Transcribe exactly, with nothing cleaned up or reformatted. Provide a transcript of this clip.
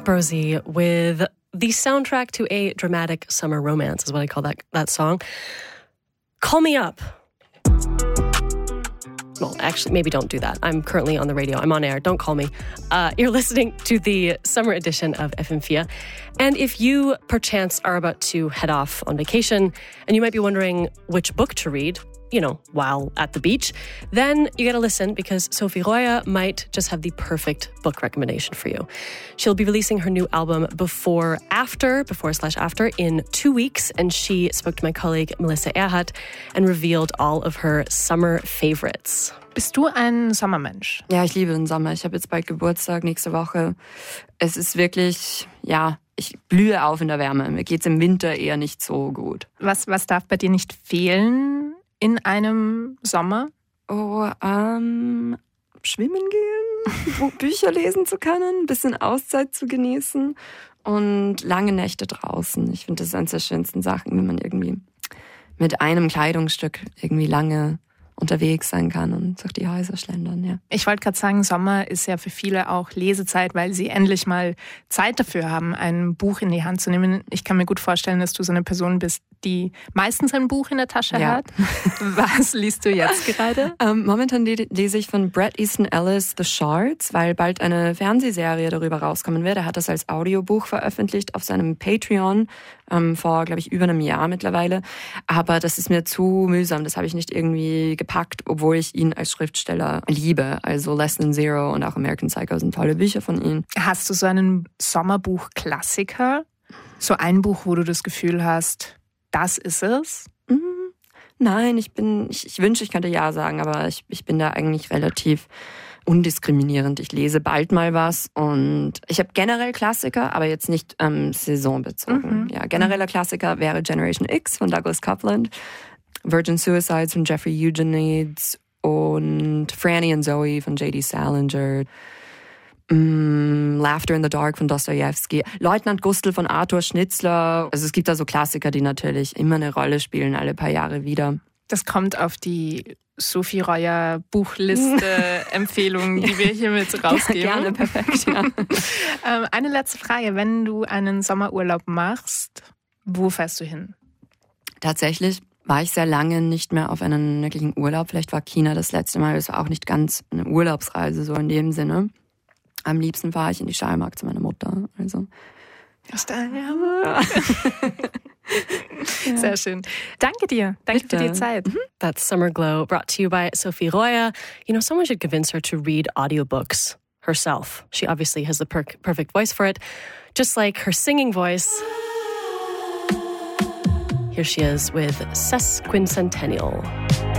Ambrosi with the soundtrack to a dramatic summer romance is what I call that, that song. Call Me Up. Well, actually, maybe don't do that. I'm currently on the radio. I'm on air. Don't call me. Uh, you're listening to the summer edition of F M four. And if you, perchance, are about to head off on vacation and you might be wondering which book to read, you know, while at the beach, then you got to listen because Sophie Roya might just have the perfect book recommendation for you. She'll be releasing her new album Before After, before slash after, in two weeks. And she spoke to my colleague Melissa Erhardt and revealed all of her summer favorites. Bist du ein Sommermensch? Ja, ich liebe den Sommer. Ich habe jetzt bald Geburtstag nächste Woche. Es ist wirklich, ja, ich blühe auf in der Wärme. Mir geht's im Winter eher nicht so gut. Was, was darf bei dir nicht fehlen in einem Sommer? Oh, ähm, schwimmen gehen, Bücher lesen zu können, ein bisschen Auszeit zu genießen und lange Nächte draußen. Ich finde, das ist eines der schönsten Sachen, wenn man irgendwie mit einem Kleidungsstück irgendwie lange unterwegs sein kann und durch die Häuser schlendern, ja. Ich wollte gerade sagen, Sommer ist ja für viele auch Lesezeit, weil sie endlich mal Zeit dafür haben, ein Buch in die Hand zu nehmen. Ich kann mir gut vorstellen, dass du so eine Person bist, die meistens ein Buch in der Tasche ja. hat. Was liest du jetzt gerade? Ähm, momentan lese ich von Bret Easton Ellis The Shards, weil bald eine Fernsehserie darüber rauskommen wird. Er hat das als Audiobuch veröffentlicht auf seinem Patreon ähm, vor, glaube ich, über einem Jahr mittlerweile. Aber das ist mir zu mühsam. Das habe ich nicht irgendwie gepackt, obwohl ich ihn als Schriftsteller liebe. Also Less Than Zero und auch American Psycho sind tolle Bücher von ihm. Hast du so einen Sommerbuch-Klassiker? So ein Buch, wo du das Gefühl hast, das ist es? Nein, ich bin, ich, ich wünsche, ich könnte ja sagen, aber ich, ich bin da eigentlich relativ undiskriminierend. Ich lese bald mal was und ich habe generell Klassiker, aber jetzt nicht ähm, saisonbezogen. Mhm. Ja, genereller Klassiker wäre Generation X von Douglas Coupland, Virgin Suicides von Jeffrey Eugenides und Franny and Zoe von J D Salinger. Mm, Laughter in the Dark von Dostojewski, Leutnant Gustl von Arthur Schnitzler. Also es gibt da so Klassiker, die natürlich immer eine Rolle spielen, alle paar Jahre wieder. Das kommt auf die Sophie Roya Buchliste-Empfehlung, die wir hiermit rausgeben. Ja, gerne, perfekt, ja. ähm, eine letzte Frage. Wenn du einen Sommerurlaub machst, wo fährst du hin? Tatsächlich war ich sehr lange nicht mehr auf einen wirklichen Urlaub. Vielleicht war China das letzte Mal. Es war auch nicht ganz eine Urlaubsreise, so in dem Sinne. Am liebsten fahre ich in die Steiermark zu meiner Mutter. Also, ja. Steiermark. Ja. Sehr schön. Danke dir. Danke Bitte. für die Zeit. That's Summer Glow, brought to you by Sophie Roya. You know, someone should convince her to read audiobooks herself. She obviously has the per- perfect voice for it, just like her singing voice. Here she is with Sesquicentennial.